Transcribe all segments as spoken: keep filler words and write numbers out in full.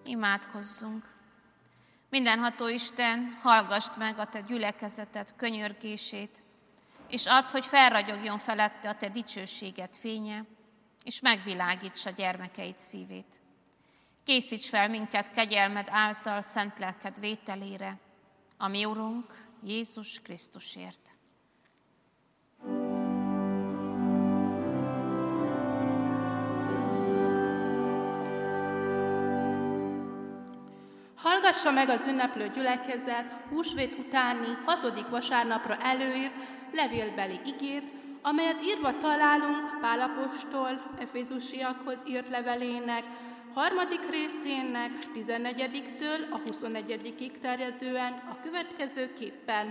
Imádkozzunk! Mindenható Isten, hallgassd meg a te gyülekezeted könyörgését, és add, hogy felragyogjon felette a te dicsőséged fénye, és megvilágíts a gyermekeid szívét. Készíts fel minket kegyelmed által szent lelked vételére, a mi Urunk Jézus Krisztusért. Hallgassa meg az ünneplő gyülekezet húsvét utáni hatodik vasárnapra előírt levélbeli igét, amelyet írva találunk Pál apostol Efézusiakhoz írt levelének harmadik részének tizennegyediktől a huszonegyedikig terjedően a következőképpen.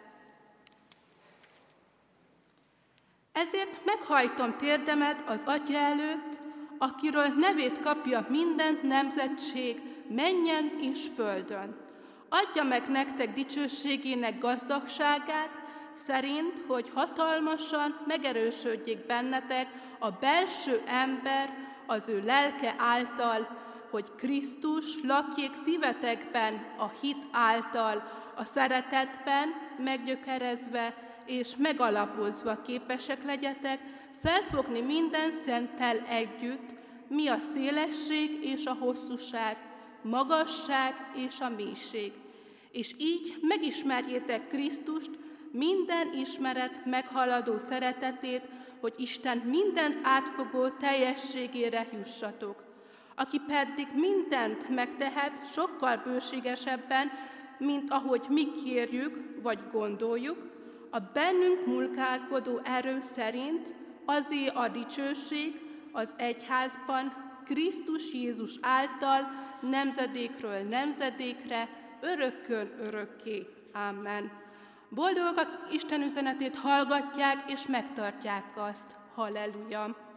Ezért meghajtom térdemet az Atya előtt, akiről nevét kapja minden nemzetség, mennyen és földön. Adja meg nektek dicsőségének gazdagságát, szerint, hogy hatalmasan megerősödjék bennetek a belső ember az ő lelke által, hogy Krisztus lakjék szívetekben a hit által, a szeretetben meggyökerezve és megalapozva képesek legyetek felfogni minden szenttel együtt, mi a szélesség és a hosszúság, magasság és a mélység, és így megismerjétek Krisztust, minden ismeret meghaladó szeretetét, hogy Isten mindent átfogó teljességére jussatok, aki pedig mindent megtehet sokkal bőségesebben, mint ahogy mi kérjük vagy gondoljuk, a bennünk munkálkodó erő szerint azé a dicsőség az egyházban, Krisztus Jézus által nemzedékről nemzedékre, örökkön örökké. Amen. Boldogok, akik Isten üzenetét hallgatják és megtartják azt. Halleluja!